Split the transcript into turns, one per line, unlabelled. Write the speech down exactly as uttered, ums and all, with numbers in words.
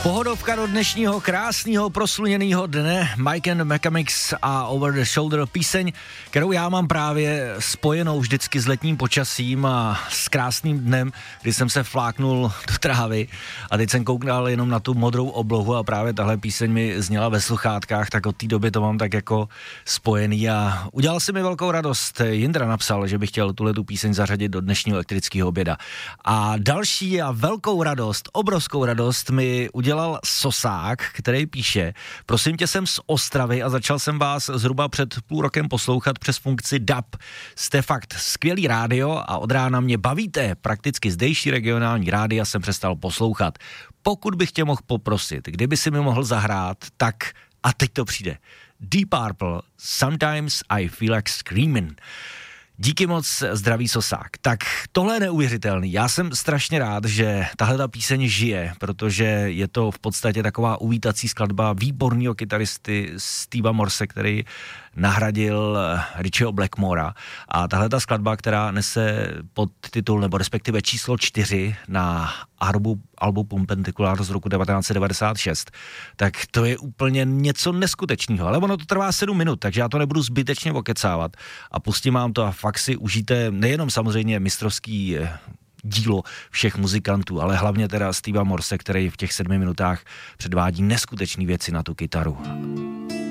Pohodovka do dnešního krásného prosluněného dne, Mike and Mechanics a Over the Shoulder, píseň, kterou já mám právě spojenou vždycky s letním počasím a s krásným dnem, kdy jsem se fláknul do trávy a teď jsem kouknal jenom na tu modrou oblohu a právě tahle píseň mi zněla ve sluchátkách, tak od té doby to mám tak jako spojený a udělal si mi velkou radost. Jindra napsal, že by chtěl tuhletu píseň zařadit do dnešního elektrického oběda. A další a velkou radost, obrovskou radost mi udělal dělal Sosák, který píše: prosím tě, jsem z Ostravy a začal jsem vás zhruba před půl rokem poslouchat přes funkci D A P. Jste fakt skvělý rádio a od rána mě bavíte. Prakticky zdejší regionální rádia jsem přestal poslouchat. Pokud bych tě mohl poprosit, kdyby si mi mohl zahrát, tak a teď to přijde. Deep Purple, Sometimes I Feel Like Screaming. Díky moc, zdraví Sosák. Tak tohle je neuvěřitelný. Já jsem strašně rád, že tahle ta píseň žije, protože je to v podstatě taková uvítací skladba výborného kytaristy Steva Morse, který nahradil Richieho Blackmora. A tahle ta skladba, která nese podtitul, nebo respektive číslo čtyři na albu, albu Perpendicular z roku devatenáct set devadesát šest, tak to je úplně něco neskutečného. Ale ono to trvá sedm minut, takže já to nebudu zbytečně okecávat a pustím vám to a fakt si užijte nejenom samozřejmě mistrovský dílo všech muzikantů, ale hlavně teda Steva Morse, který v těch sedmi minutách předvádí neskutečné věci na tu kytaru.